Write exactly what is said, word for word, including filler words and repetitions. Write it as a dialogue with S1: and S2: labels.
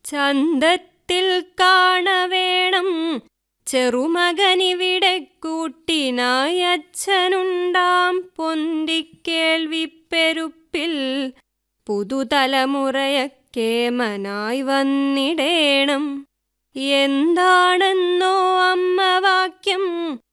S1: ചന്തത്തിൽ കാണവേണം ചെറുമകനിവിടെ കൂട്ടിനായി അച്ഛനുണ്ടാം പൊന്തിക്കേൾവിപ്പെരുപ്പിൽ പുതുതലമുറയക്കേമനായി വന്നിടേണം. എന്താണെന്നോ അമ്മ വാക്യം